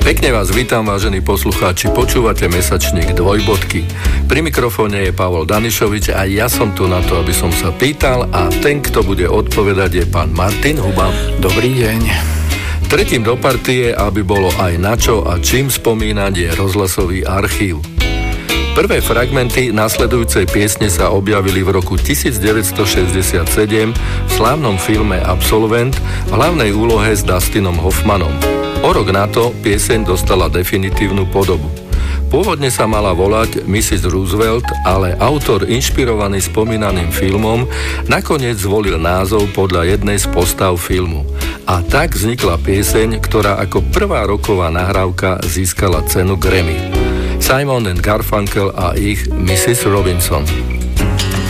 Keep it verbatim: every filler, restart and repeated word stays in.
Pekne vás vítam, vážení poslucháči, počúvate mesačník Dvojbodky. Pri mikrofóne je Pavol Danišovič a ja som tu na to, aby som sa pýtal, a ten, kto bude odpovedať, je pán Martin Huba. Dobrý deň. Tretím do partie, aby bolo aj na čo a čím spomínať, je rozhlasový archív. Prvé fragmenty nasledujúcej piesne sa objavili v roku devätnásťstošesťdesiatsedem v slávnom filme Absolvent v hlavnej úlohe s Dustinom Hoffmanom. O rok na to pieseň dostala definitívnu podobu. Pôvodne sa mala volať missis Roosevelt, ale autor, inšpirovaný spomínaným filmom, nakoniec zvolil názov podľa jednej z postav filmu. A tak vznikla pieseň, ktorá ako prvá roková nahrávka získala cenu Grammy. Simon and Garfunkel a ich missis Robinson.